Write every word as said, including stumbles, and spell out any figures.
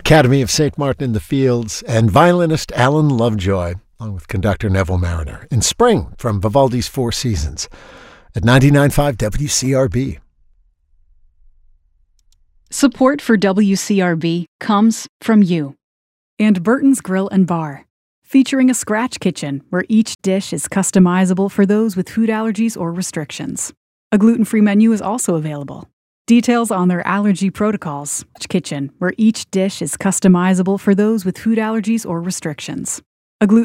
Academy of Saint Martin in the Fields, and violinist Alan Lovejoy, along with conductor Neville Mariner, in Spring from Vivaldi's Four Seasons at ninety-nine point five W C R B. Support for W C R B comes from you. And Burton's Grill and Bar, featuring a scratch kitchen where each dish is customizable for those with food allergies or restrictions. A gluten-free menu is also available. Details on their allergy protocols. Kitchen, where each dish is customizable for those with food allergies or restrictions.